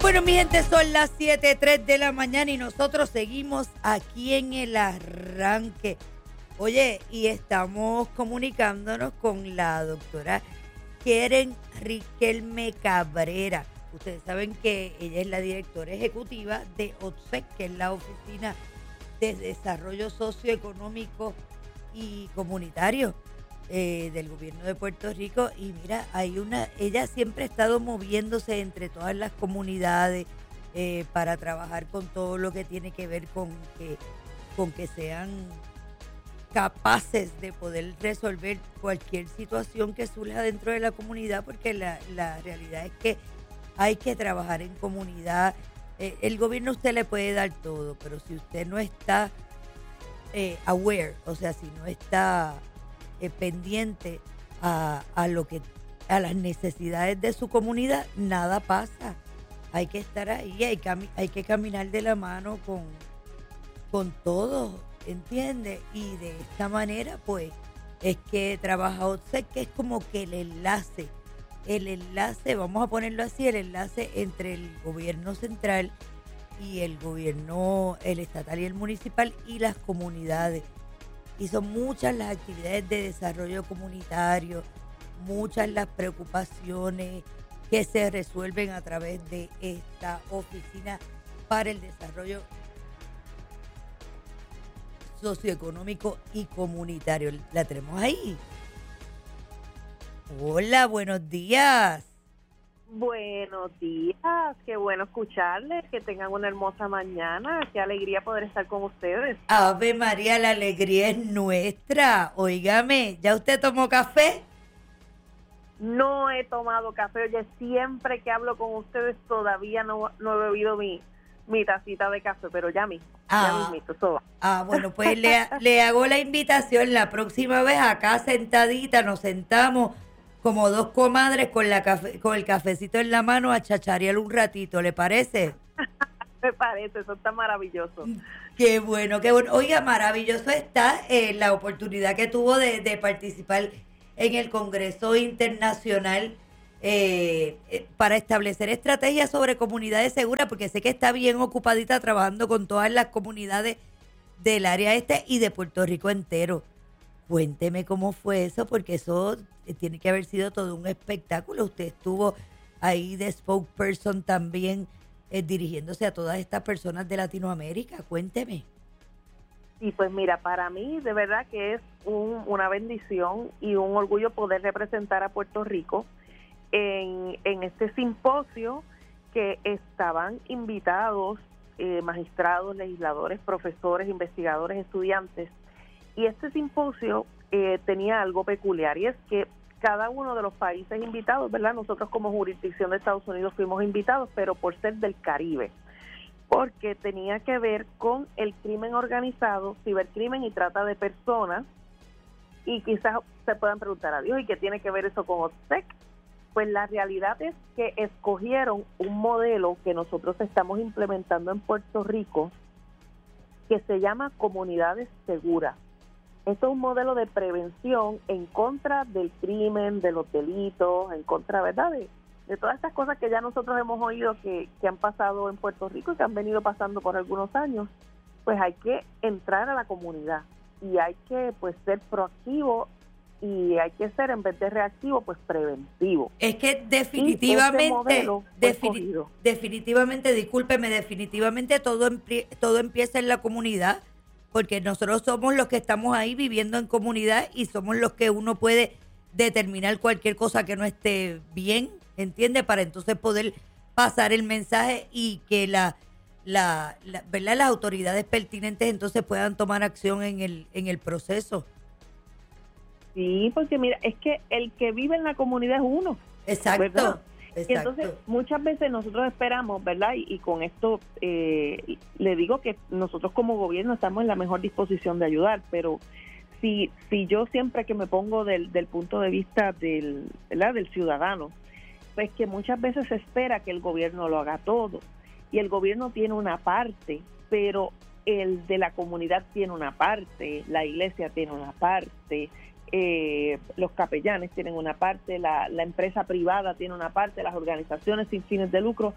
Bueno, mi gente, son las 7:03 de la mañana y nosotros seguimos aquí en el arranque. Oye, y estamos comunicándonos con la doctora Keren Riquelme Cabrera. Ustedes saben que ella es la directora ejecutiva de OTSEC, que es la Oficina de Desarrollo Socioeconómico y Comunitario del gobierno de Puerto Rico. Y mira, ella siempre ha estado moviéndose entre todas las comunidades para trabajar con todo lo que tiene que ver con que sean capaces de poder resolver cualquier situación que surja dentro de la comunidad, porque la realidad es que hay que trabajar en comunidad. El gobierno a usted le puede dar todo, pero si usted no está aware, o sea, si no está pendiente a las necesidades de su comunidad, nada pasa. Hay que estar ahí, hay que caminar de la mano con todos, ¿entiende? Y de esta manera, pues, es que trabaja OTSEC, que es como que el enlace, vamos a ponerlo así, el enlace entre el gobierno central y el gobierno, el estatal y el municipal y las comunidades. Y son muchas las actividades de desarrollo comunitario, muchas las preocupaciones que se resuelven a través de esta oficina para el desarrollo socioeconómico y comunitario. La tenemos ahí. Hola, buenos días. Buenos días, qué bueno escucharles, que tengan una hermosa mañana, qué alegría poder estar con ustedes. Ave María, la alegría es nuestra. Óigame, ¿ya usted tomó café? No he tomado café, oye, siempre que hablo con ustedes todavía no he bebido mi tacita de café, pero ya mismito, eso va. Bueno, pues le hago la invitación la próxima vez acá sentadita, nos sentamos como dos comadres con el cafecito en la mano a chacharear un ratito, ¿le parece? Me parece, eso está maravilloso. Qué bueno, qué bueno. Oiga, maravilloso está la oportunidad que tuvo de participar en el Congreso Internacional para establecer estrategias sobre comunidades seguras, porque sé que está bien ocupadita trabajando con todas las comunidades del área este y de Puerto Rico entero. Cuénteme cómo fue eso, porque eso tiene que haber sido todo un espectáculo. Usted estuvo ahí de spokesperson también dirigiéndose a todas estas personas de Latinoamérica. Cuénteme. Sí, pues mira, para mí de verdad que es una bendición y un orgullo poder representar a Puerto Rico en este simposio que estaban invitados magistrados, legisladores, profesores, investigadores, estudiantes. Y este simposio tenía algo peculiar, y es que cada uno de los países invitados, ¿verdad? Nosotros como jurisdicción de Estados Unidos fuimos invitados, pero por ser del Caribe, porque tenía que ver con el crimen organizado, cibercrimen y trata de personas. Y quizás se puedan preguntar, adiós, ¿y qué tiene que ver eso con OTSEC? Pues la realidad es que escogieron un modelo que nosotros estamos implementando en Puerto Rico que se llama Comunidades Seguras. Esto es un modelo de prevención en contra del crimen, de los delitos, en contra, ¿verdad?, de todas estas cosas que ya nosotros hemos oído que han pasado en Puerto Rico y que han venido pasando por algunos años. Pues hay que entrar a la comunidad y hay que, pues, ser proactivo, y hay que ser, en vez de reactivo, pues preventivo. Es que definitivamente, definitivamente todo empieza en la comunidad, porque nosotros somos los que estamos ahí viviendo en comunidad y somos los que uno puede determinar cualquier cosa que no esté bien, ¿entiende? Para entonces poder pasar el mensaje y que ¿verdad?, las autoridades pertinentes entonces puedan tomar acción en el proceso. Sí, porque mira, es que el que vive en la comunidad es uno. Exacto. ¿Verdad? Exacto. Y entonces muchas veces nosotros esperamos, ¿verdad? Y con esto le digo que nosotros como gobierno estamos en la mejor disposición de ayudar, pero si yo siempre que me pongo del punto de vista ¿verdad?, del ciudadano, pues que muchas veces se espera que el gobierno lo haga todo, y el gobierno tiene una parte, pero el de la comunidad tiene una parte, la iglesia tiene una parte, los capellanes tienen una parte, la empresa privada tiene una parte, las organizaciones sin fines de lucro,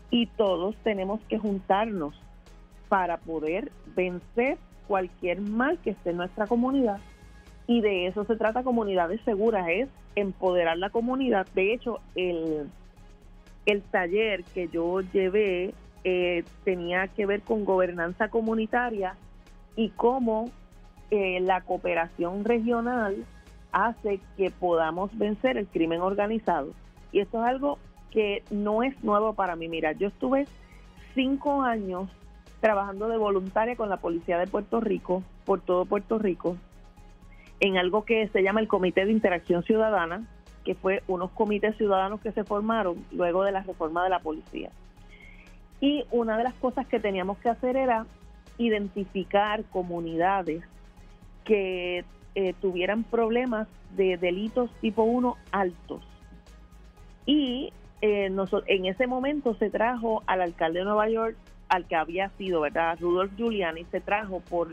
y todos tenemos que juntarnos para poder vencer cualquier mal que esté en nuestra comunidad. Y de eso se trata Comunidades Seguras, es empoderar la comunidad. De hecho, el taller que yo llevé tenía que ver con gobernanza comunitaria y cómo la cooperación regional hace que podamos vencer el crimen organizado. Y esto es algo que no es nuevo para mí. Mira, yo estuve 5 años trabajando de voluntaria con la Policía de Puerto Rico, por todo Puerto Rico, en algo que se llama el Comité de Interacción Ciudadana, que fue unos comités ciudadanos que se formaron luego de la reforma de la policía. Y una de las cosas que teníamos que hacer era identificar comunidades que tuvieran problemas de delitos tipo 1 altos. Y en ese momento se trajo al alcalde de Nueva York, al que había sido, ¿verdad?, Rudolph Giuliani, se trajo porque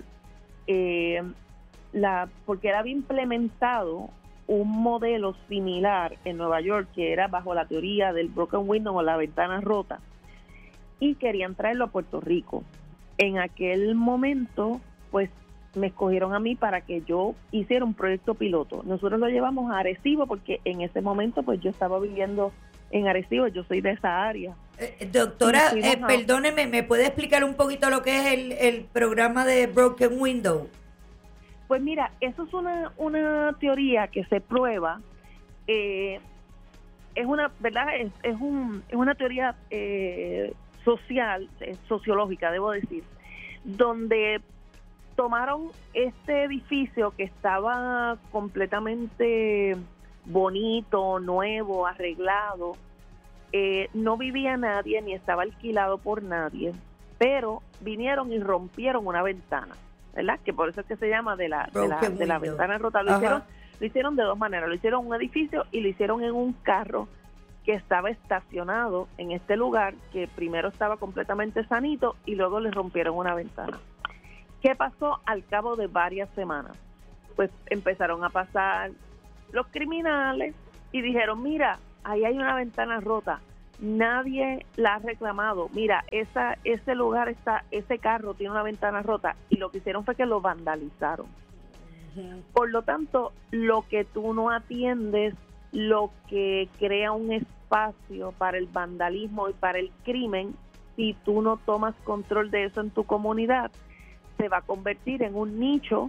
él había implementado un modelo similar en Nueva York que era bajo la teoría del broken window o la ventana rota, y querían traerlo a Puerto Rico. En aquel momento, pues, me escogieron a mí para que yo hiciera un proyecto piloto. Nosotros lo llevamos a Arecibo porque en ese momento, pues, yo estaba viviendo en Arecibo, yo soy de esa área. Doctora, perdóneme, ¿me puede explicar un poquito lo que es el programa de Broken Window? Pues mira, eso es una teoría que se prueba, es una, ¿verdad? Es una teoría social, sociológica, debo decir, donde tomaron este edificio que estaba completamente bonito, nuevo, arreglado, no vivía nadie ni estaba alquilado por nadie, pero vinieron y rompieron una ventana, ¿verdad? Que por eso es que se llama de la ventana rota. Lo hicieron de dos maneras. Lo hicieron en un edificio y lo hicieron en un carro que estaba estacionado en este lugar, que primero estaba completamente sanito y luego le rompieron una ventana. ¿Qué pasó al cabo de varias semanas? Pues empezaron a pasar los criminales y dijeron, mira, ahí hay una ventana rota, nadie la ha reclamado, mira, ese lugar ese carro tiene una ventana rota, y lo que hicieron fue que lo vandalizaron. Por lo tanto, lo que tú no atiendes, lo que crea un espacio para el vandalismo y para el crimen, si tú no tomas control de eso en tu comunidad, se va a convertir en un nicho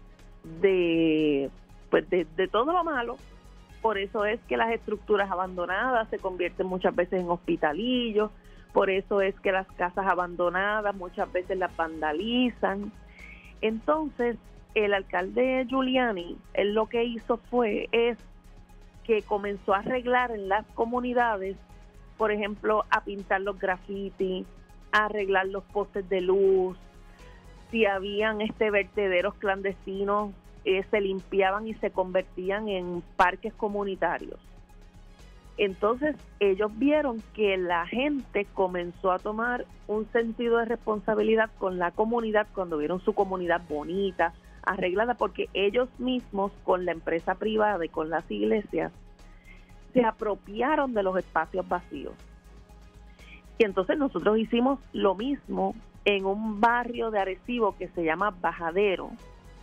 de todo lo malo. Por eso es que las estructuras abandonadas se convierten muchas veces en hospitalillos, por eso es que las casas abandonadas muchas veces las vandalizan. Entonces, el alcalde Giuliani, él lo que hizo es que comenzó a arreglar en las comunidades, por ejemplo, a pintar los grafitis, a arreglar los postes de luz, si habían vertederos clandestinos, se limpiaban y se convertían en parques comunitarios. Entonces ellos vieron que la gente comenzó a tomar un sentido de responsabilidad con la comunidad cuando vieron su comunidad bonita, arreglada, porque ellos mismos con la empresa privada y con las iglesias se apropiaron de los espacios vacíos. Y entonces nosotros hicimos lo mismo en un barrio de Arecibo que se llama Bajadero.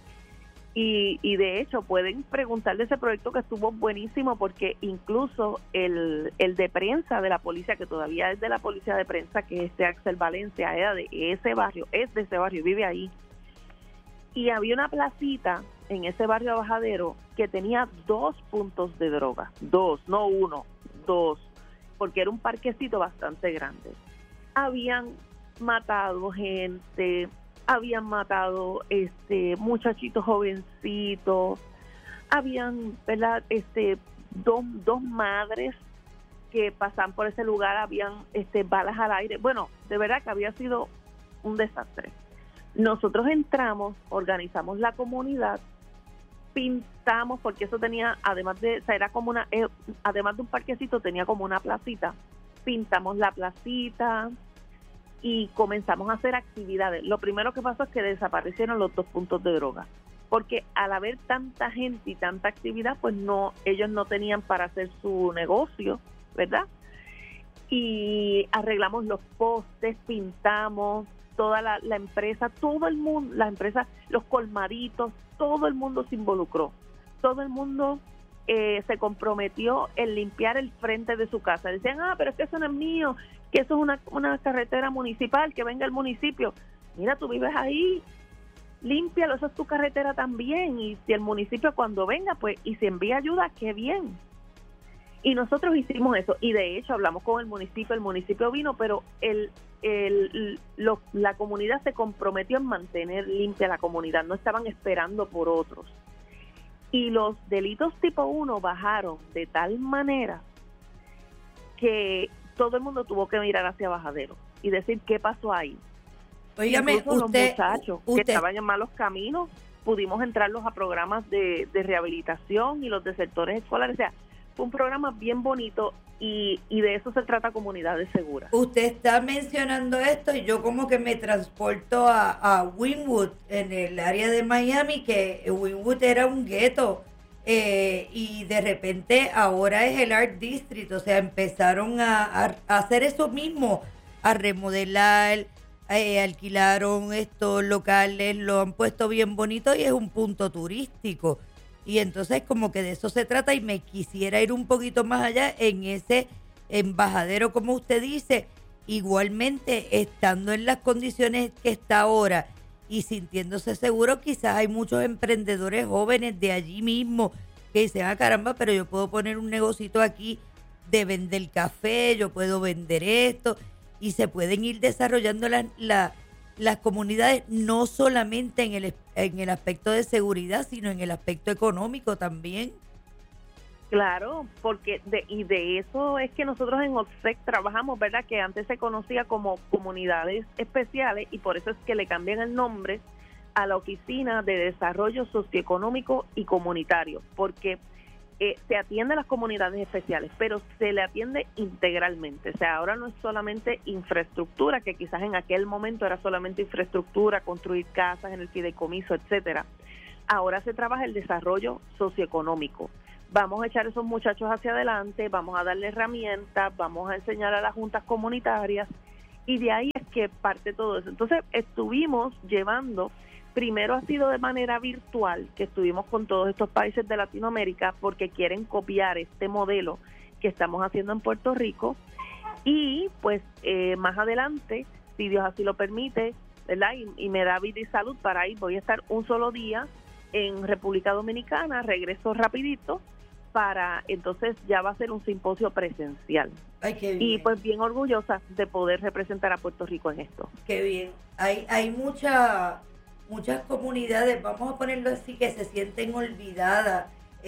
Y de hecho pueden preguntar de ese proyecto, que estuvo buenísimo, porque incluso el de prensa de la policía, que todavía es de la policía de prensa, que es Axel Valencia, era de ese barrio, vive ahí. Y había una placita en ese barrio de Bajadero que tenía 2 puntos de droga, 2, no 1, 2, porque era un parquecito bastante grande. Habían matado gente, habían matado muchachitos jovencitos, habían, ¿verdad?, dos madres que pasaban por ese lugar, habían balas al aire. Bueno, de verdad que había sido un desastre. Nosotros entramos, organizamos la comunidad, pintamos, porque eso tenía, además de un parquecito, tenía como una placita. Pintamos la placita y comenzamos a hacer actividades. Lo primero que pasó es que desaparecieron los 2 puntos de droga, porque al haber tanta gente y tanta actividad, pues ellos no tenían para hacer su negocio, ¿verdad? y arreglamos los postes, pintamos, toda la empresa, todo el mundo, la empresa, los colmaditos, todo el mundo se involucró, todo el mundo se comprometió en limpiar el frente de su casa. Decían, pero es que eso no es mío, que eso es una carretera municipal, que venga el municipio. Mira, tú vives ahí, límpialo, esa es tu carretera también, y si el municipio cuando venga, pues, y se envía ayuda, qué bien. Y nosotros hicimos eso, y de hecho hablamos con el municipio vino, pero la comunidad se comprometió en mantener limpia la comunidad, no estaban esperando por otros. Y los delitos tipo 1 bajaron de tal manera que todo el mundo tuvo que mirar hacia Bajadero y decir qué pasó ahí. Óigame, incluso los muchachos que estaban en malos caminos, pudimos entrarlos a programas de rehabilitación y los de sectores escolares. O sea, fue un programa bien bonito y de eso se trata Comunidades Seguras. Usted está mencionando esto y yo como que me transporto a Wynwood, en el área de Miami, que Wynwood era un gueto y de repente ahora es el Art District. O sea, empezaron a hacer eso mismo, a remodelar, alquilaron estos locales, lo han puesto bien bonito y es un punto turístico. Y entonces como que de eso se trata y me quisiera ir un poquito más allá en ese embajadero, como usted dice, igualmente estando en las condiciones que está ahora y sintiéndose seguro. Quizás hay muchos emprendedores jóvenes de allí mismo que dicen, caramba, pero yo puedo poner un negocito aquí de vender café, yo puedo vender esto, y se pueden ir desarrollando las comunidades, no solamente en el aspecto de seguridad, sino en el aspecto económico también. Claro, porque de eso es que nosotros en OPSEC trabajamos, ¿verdad? Que antes se conocía como comunidades especiales y por eso es que le cambian el nombre a la Oficina de Desarrollo Socioeconómico y Comunitario, porque se atiende a las comunidades especiales, pero se le atiende integralmente. O sea, ahora no es solamente infraestructura, que quizás en aquel momento era solamente infraestructura, construir casas en el fideicomiso, etcétera. Ahora se trabaja el desarrollo socioeconómico. Vamos a echar a esos muchachos hacia adelante, vamos a darle herramientas, vamos a enseñar a las juntas comunitarias, y de ahí es que parte todo eso. Entonces estuvimos llevando, primero ha sido de manera virtual, que estuvimos con todos estos países de Latinoamérica porque quieren copiar este modelo que estamos haciendo en Puerto Rico, y pues más adelante, si Dios así lo permite, ¿verdad? Y me da vida y salud para ir, voy a estar un solo día en República Dominicana, regreso rapidito, para entonces ya va a ser un simposio presencial. Ay, qué bien. Y pues bien orgullosa de poder representar a Puerto Rico en esto. Qué bien. Hay muchas comunidades, vamos a ponerlo así, que se sienten olvidadas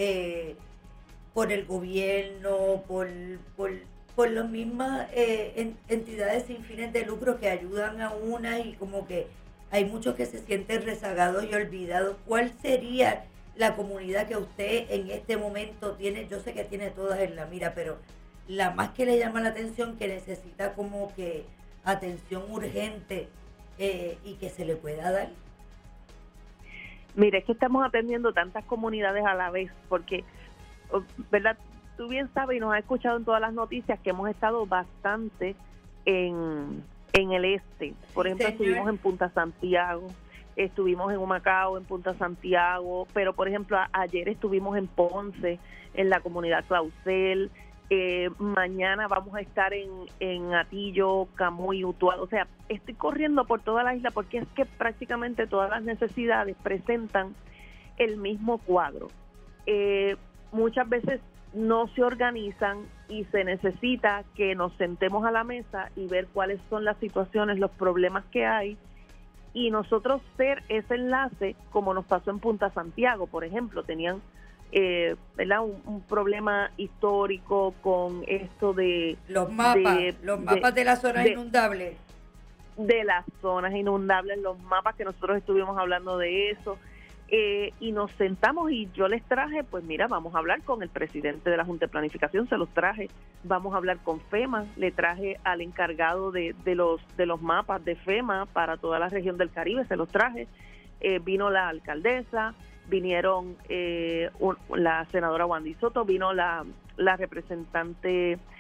por el gobierno, por las mismas entidades sin fines de lucro que ayudan a una, y como que hay muchos que se sienten rezagados y olvidados. ¿Cuál sería la comunidad que usted en este momento tiene? Yo sé que tiene todas en la mira, pero la más que le llama la atención, que necesita como que atención urgente y que se le pueda dar. Mire, es que estamos atendiendo tantas comunidades a la vez, porque, ¿verdad? Tú bien sabes y nos has escuchado en todas las noticias que hemos estado bastante en el este. Por ejemplo, estuvimos en Punta Santiago, estuvimos en Humacao, en Punta Santiago, pero por ejemplo ayer estuvimos en Ponce, en la comunidad Clausel, mañana vamos a estar en Atillo, Camuy, Utuado. O sea, estoy corriendo por toda la isla porque es que prácticamente todas las necesidades presentan el mismo cuadro. Muchas veces no se organizan y se necesita que nos sentemos a la mesa y ver cuáles son las situaciones, los problemas que hay, y nosotros ser ese enlace, como nos pasó en Punta Santiago, por ejemplo. Tenían ¿verdad? Un problema histórico con esto de los mapas de las zonas inundables. De las zonas inundables, los mapas que nosotros estuvimos hablando de eso. Y nos sentamos y yo les traje, pues mira, vamos a hablar con el presidente de la Junta de Planificación, se los traje, vamos a hablar con FEMA, le traje al encargado de los mapas de FEMA para toda la región del Caribe, se los traje, vino la alcaldesa, vinieron la senadora Wandy Soto, vino la representante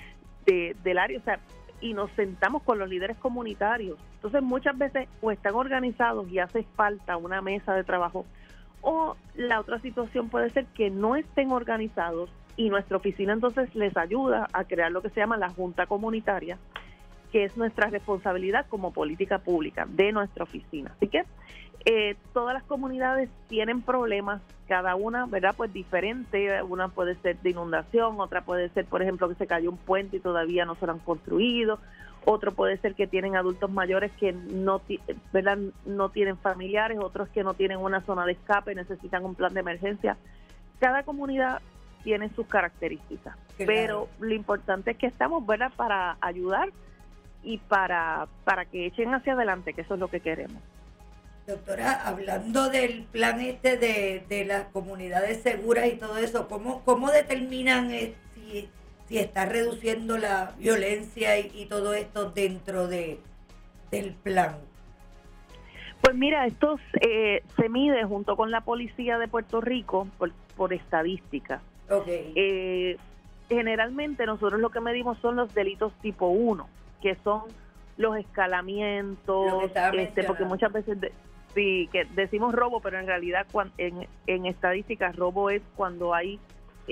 del área, o sea, y nos sentamos con los líderes comunitarios. Entonces muchas veces o están organizados y hace falta una mesa de trabajo, o la otra situación puede ser que no estén organizados y nuestra oficina entonces les ayuda a crear lo que se llama la Junta Comunitaria, que es nuestra responsabilidad como política pública de nuestra oficina. Así que todas las comunidades tienen problemas, cada una, ¿verdad? Pues diferente. Una puede ser de inundación, otra puede ser, por ejemplo, que se cayó un puente y todavía no se lo han construido. Otro puede ser que tienen adultos mayores que ¿verdad? No tienen familiares, otros que no tienen una zona de escape, necesitan un plan de emergencia. Cada comunidad tiene sus características, claro. Pero lo importante es que estamos, ¿verdad?, para ayudar y para que echen hacia adelante, que eso es lo que queremos. Doctora, hablando del plan de las comunidades seguras y todo eso, ¿cómo determinan si está reduciendo la violencia y todo esto dentro del plan? Pues mira, esto se mide junto con la policía de Puerto Rico por estadísticas. Okay. Generalmente nosotros lo que medimos son los delitos tipo 1, que son los escalamientos, porque muchas veces sí, que decimos robo, pero en realidad en estadísticas robo es cuando hay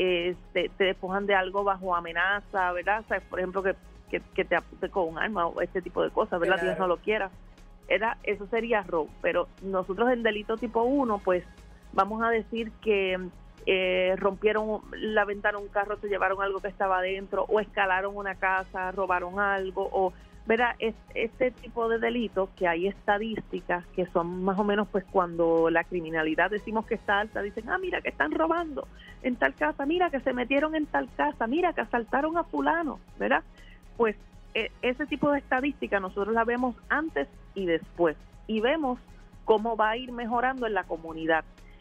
te despojan de algo bajo amenaza, ¿verdad? O sea, por ejemplo, que te apunte con un arma o este tipo de cosas, ¿verdad? Claro. Dios no lo quiera. Eso sería robo, pero nosotros en delito tipo 1, pues vamos a decir que rompieron la ventana de un carro, se llevaron algo que estaba adentro, o escalaron una casa, robaron algo, o ¿verdad? Este tipo de delitos que hay estadísticas que son más o menos, pues cuando la criminalidad decimos que está alta, dicen, mira que están robando en tal casa, mira que se metieron en tal casa, mira que asaltaron a fulano, ¿verdad? Pues ese tipo de estadística nosotros la vemos antes y después y vemos cómo va a ir mejorando en la comunidad.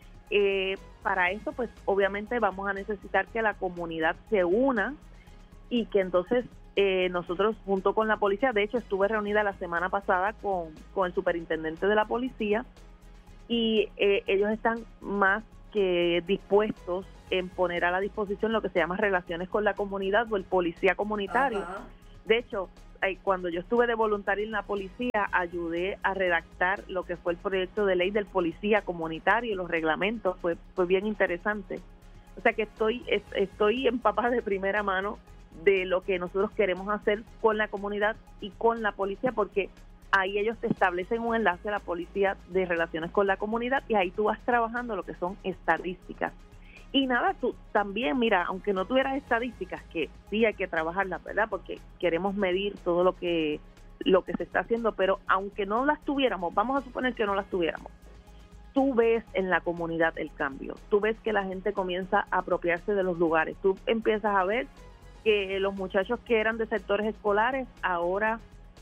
Para eso, pues obviamente vamos a necesitar que la comunidad se una y que entonces nosotros junto con la policía, de hecho estuve reunida la semana pasada con el superintendente de la policía y ellos están más que dispuestos en poner a la disposición lo que se llama relaciones con la comunidad o el policía comunitario. Ajá. De hecho, cuando yo estuve de voluntaria en la policía, ayudé a redactar lo que fue el proyecto de ley del policía comunitario y los reglamentos, fue bien interesante. O sea que estoy empapada de primera mano de lo que nosotros queremos hacer con la comunidad y con la policía, porque ahí ellos te establecen un enlace a la policía de relaciones con la comunidad y ahí tú vas trabajando lo que son estadísticas. Y nada, tú también, mira, aunque no tuvieras estadísticas, que sí hay que trabajarlas, ¿verdad? Porque queremos medir todo lo que se está haciendo, pero aunque no las tuviéramos, vamos a suponer que no las tuviéramos, tú ves en la comunidad el cambio, tú ves que la gente comienza a apropiarse de los lugares, tú empiezas a ver que los muchachos que eran de sectores escolares ahora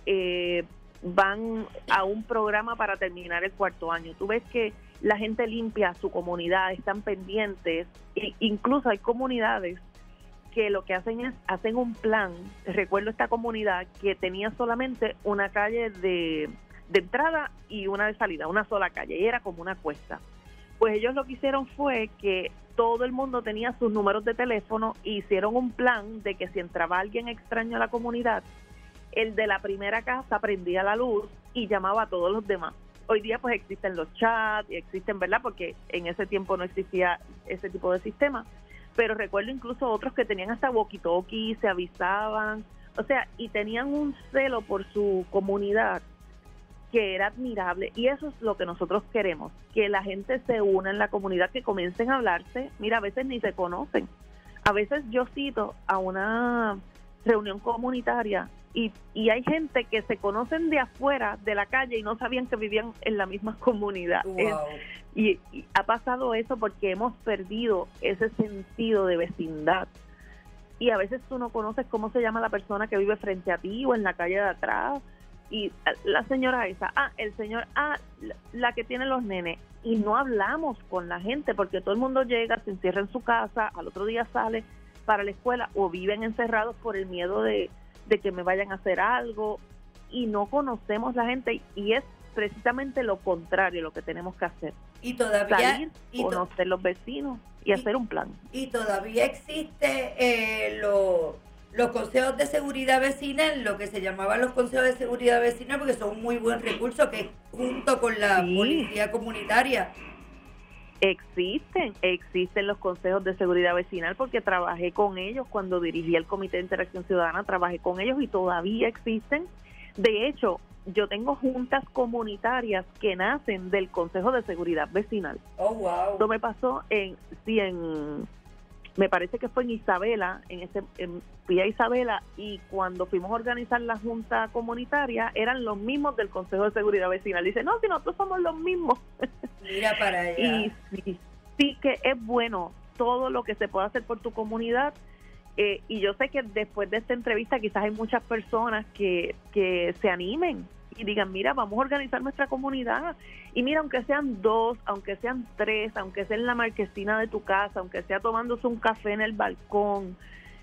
van a un programa para terminar el cuarto año. Tú ves que la gente limpia su comunidad, están pendientes, e incluso hay comunidades que lo que hacen es, hacen un plan. Recuerdo esta comunidad que tenía solamente una calle de entrada y una de salida, una sola calle, y era como una cuesta. Pues ellos lo que hicieron fue que todo el mundo tenía sus números de teléfono e hicieron un plan de que si entraba alguien extraño a la comunidad, el de la primera casa prendía la luz y llamaba a todos los demás. Hoy día pues existen los chats y existen, ¿verdad? Porque en ese tiempo no existía ese tipo de sistema. Pero recuerdo incluso otros que tenían hasta walkie-talkie, se avisaban, o sea, y tenían un celo por su comunidad que era admirable. Y eso es lo que nosotros queremos, que la gente se una en la comunidad, que comiencen a hablarse. Mira, a veces ni se conocen. A veces yo cito a una reunión comunitaria y hay gente que se conocen de afuera, de la calle, y no sabían que vivían en la misma comunidad. Wow. Y ha pasado eso porque hemos perdido ese sentido de vecindad. Y a veces tú no conoces cómo se llama la persona que vive frente a ti o en la calle de atrás. Y la señora esa, el señor, la que tiene los nenes. Y no hablamos con la gente porque todo el mundo llega, se encierra en su casa, al otro día sale para la escuela o viven encerrados por el miedo de que me vayan a hacer algo, y no conocemos la gente, y es precisamente lo contrario lo que tenemos que hacer. Y todavía salir, conocer los vecinos y hacer un plan. Y todavía existe los consejos de seguridad vecinal, lo que se llamaban los consejos de seguridad vecinal, porque son un muy buen recurso que junto con la Sí. policía comunitaria. Existen los consejos de seguridad vecinal porque trabajé con ellos cuando dirigí el Comité de Interacción Ciudadana, trabajé con ellos y todavía existen. De hecho, yo tengo juntas comunitarias que nacen del Consejo de Seguridad Vecinal. Oh, wow. Esto me pasó me parece que fue en Isabela, fui a Isabela y cuando fuimos a organizar la junta comunitaria eran los mismos del Consejo de Seguridad Vecinal. Dice, no, si nosotros somos los mismos. Mira para allá. Y sí que es bueno todo lo que se puede hacer por tu comunidad. Y yo sé que después de esta entrevista quizás hay muchas personas que se animen y digan, mira, vamos a organizar nuestra comunidad. Y mira, aunque sean 2, aunque sean 3, aunque sea en la marquesina de tu casa, aunque sea tomándose un café en el balcón,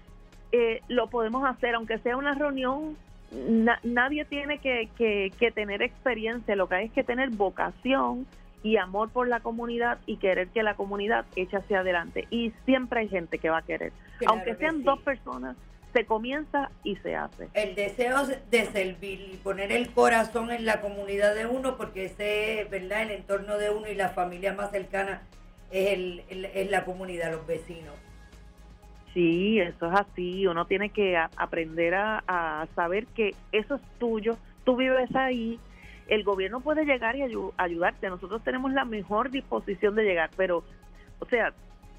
lo podemos hacer, aunque sea una reunión. Nadie tiene que tener experiencia, lo que hay es que tener vocación y amor por la comunidad y querer que la comunidad eche hacia adelante. Y siempre hay gente que va a querer. Claro, aunque sean sí. 2 personas, se comienza y se hace. El deseo de servir y poner el corazón en la comunidad de uno, porque ese, ¿verdad? El entorno de uno y la familia más cercana es la comunidad, los vecinos. Sí, eso es así. Uno tiene que aprender a saber que eso es tuyo, tú vives ahí. El gobierno puede llegar y ayudarte. Nosotros tenemos la mejor disposición de llegar, pero, o sea,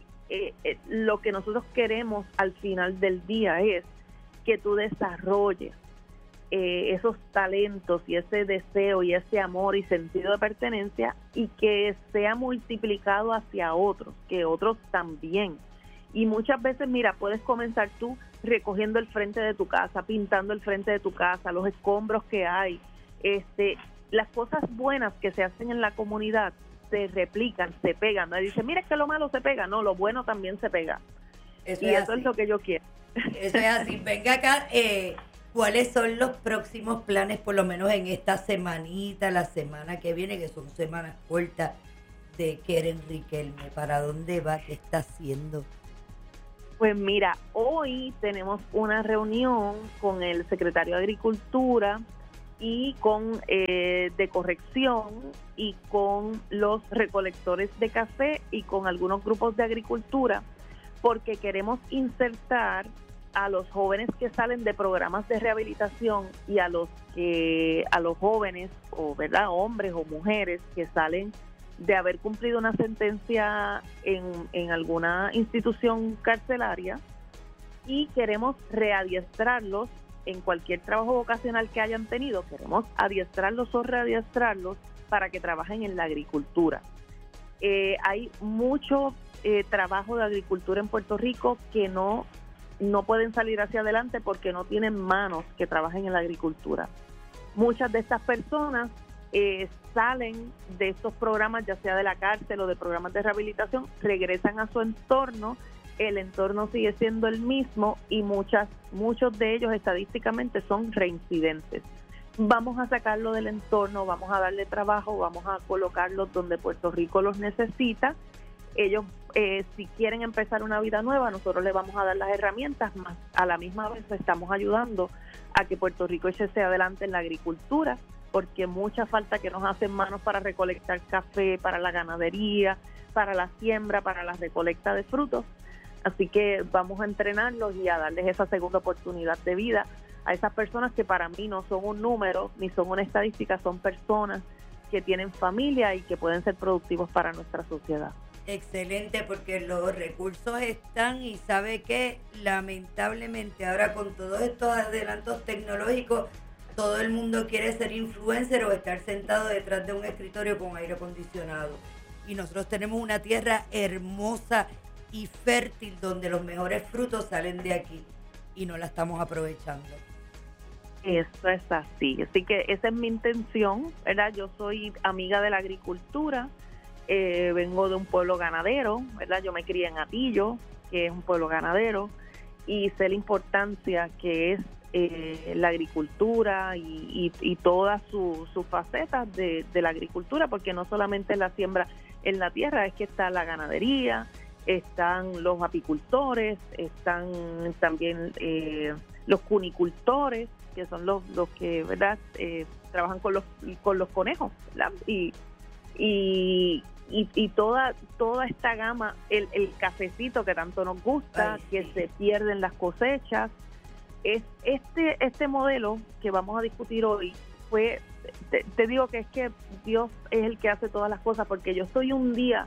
lo que nosotros queremos al final del día es que tú desarrolles esos talentos y ese deseo y ese amor y sentido de pertenencia y que sea multiplicado hacia otros, que otros también. Y muchas veces, mira, puedes comenzar tú recogiendo el frente de tu casa, pintando el frente de tu casa, los escombros que hay, las cosas buenas que se hacen en la comunidad se replican, se pegan. No dice, mira que lo malo se pega, no, lo bueno también se pega. Eso y es eso así. es lo que yo quiero. Eso es así. Venga acá, ¿cuáles son los próximos planes, por lo menos en esta semanita, la semana que viene, que son semanas cortas, de Keren Riquelme? ¿Para dónde va? ¿Qué está haciendo? Pues mira, hoy tenemos una reunión con el secretario de Agricultura y con de corrección y con los recolectores de café y con algunos grupos de agricultura, porque queremos insertar a los jóvenes que salen de programas de rehabilitación y a los jóvenes, o verdad, hombres o mujeres que salen de haber cumplido una sentencia en alguna institución carcelaria, y queremos readiestrarlos en cualquier trabajo vocacional que hayan tenido. Queremos adiestrarlos o readiestrarlos para que trabajen en la agricultura. Hay mucho trabajo de agricultura en Puerto Rico que no pueden salir hacia adelante porque no tienen manos que trabajen en la agricultura. Muchas de estas personas salen de estos programas, ya sea de la cárcel o de programas de rehabilitación, regresan a su entorno, el entorno sigue siendo el mismo y muchos de ellos estadísticamente son reincidentes. Vamos a sacarlo del entorno, vamos a darle trabajo, vamos a colocarlos donde Puerto Rico los necesita. Ellos, si quieren empezar una vida nueva, nosotros les vamos a dar las herramientas, más a la misma vez estamos ayudando a que Puerto Rico eche hacia adelante en la agricultura, porque mucha falta que nos hacen manos para recolectar café, para la ganadería, para la siembra, para la recolecta de frutos. Así que vamos a entrenarlos y a darles esa segunda oportunidad de vida a esas personas que para mí no son un número ni son una estadística, son personas que tienen familia y que pueden ser productivos para nuestra sociedad. Excelente, porque los recursos están y sabe que lamentablemente ahora con todos estos adelantos tecnológicos todo el mundo quiere ser influencer o estar sentado detrás de un escritorio con aire acondicionado. Y nosotros tenemos una tierra hermosa y fértil donde los mejores frutos salen de aquí y no la estamos aprovechando. Eso es así. Así que esa es mi intención, ¿verdad? Yo soy amiga de la agricultura, vengo de un pueblo ganadero, ¿verdad? Yo me crié en Atillo, que es un pueblo ganadero, y sé la importancia que es la agricultura y todas sus facetas de la agricultura, porque no solamente la siembra en la tierra, es que está la ganadería, están los apicultores, están también los cunicultores, que son los que, ¿verdad?, trabajan con los conejos, ¿verdad? Y toda esta gama, el cafecito que tanto nos gusta, que se pierden las cosechas. Es este modelo que vamos a discutir hoy te digo que es que Dios es el que hace todas las cosas, porque yo estoy un día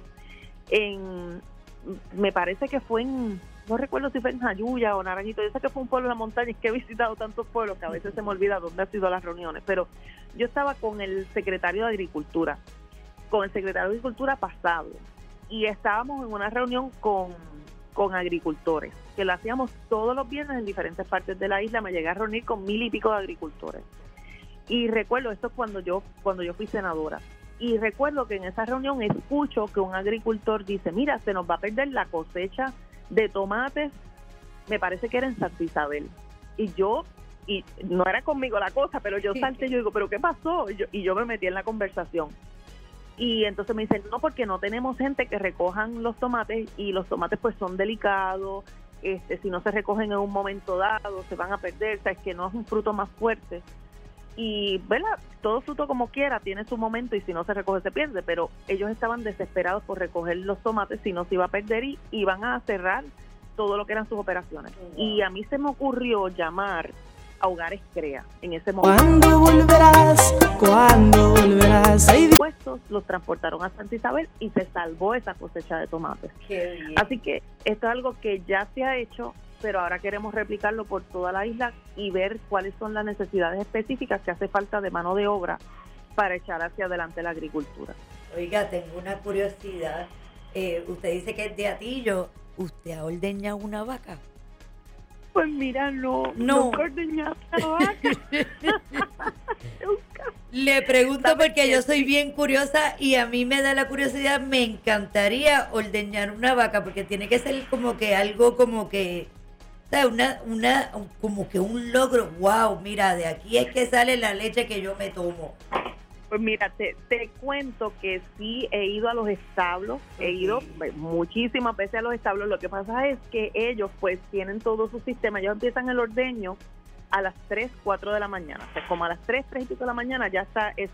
me parece que fue no recuerdo si fue en Jayuya o Naranjito, yo sé que fue un pueblo en la montaña, es que he visitado tantos pueblos que a veces se me olvida dónde han sido las reuniones, pero yo estaba con el secretario de Agricultura, pasado, y estábamos en una reunión con agricultores, que lo hacíamos todos los viernes en diferentes partes de la isla. Me llegué a reunir con 1,000 y pico de agricultores. Y recuerdo, esto cuando yo fui senadora, y recuerdo que en esa reunión escucho que un agricultor dice, mira, se nos va a perder la cosecha de tomates, me parece que era en Santa Isabel. Y no era conmigo la cosa, pero yo salté, yo digo, ¿pero qué pasó? Y yo me metí en la conversación. Y entonces me dicen, no, porque no tenemos gente que recojan los tomates, y los tomates pues son delicados, si no se recogen en un momento dado, se van a perder, o sea, es que no es un fruto más fuerte. Y, ¿verdad?, todo fruto como quiera tiene su momento, y si no se recoge se pierde, pero ellos estaban desesperados por recoger los tomates, si no se iba a perder, y iban a cerrar todo lo que eran sus operaciones. Wow. Y a mí se me ocurrió llamar a Hogares Crea en ese momento. ¿Cuándo volverás? ¿Cuándo volverás? Puestos los transportaron a Santa Isabel y se salvó esa cosecha de tomates. Qué bien. Así que esto es algo que ya se ha hecho, pero ahora queremos replicarlo por toda la isla y ver cuáles son las necesidades específicas que hace falta de mano de obra para echar hacia adelante la agricultura. Oiga, tengo una curiosidad. Usted dice que es de Atillo. ¿Usted ha ordeñado una vaca? Pues mira, no he ordeñado una vaca. Le pregunto porque yo soy bien curiosa y a mí me da la curiosidad, me encantaría ordeñar una vaca, porque tiene que ser como que algo como que, ¿sabes? Como que un logro. Wow, mira, de aquí es que sale la leche que yo me tomo. Pues mira, te cuento que sí he ido a los establos, he ido muchísimas veces a los establos. Lo que pasa es que ellos pues tienen todo su sistema, ellos empiezan el ordeño a las 3, 4 de la mañana. O sea, como a las 3 y pico de la mañana ya está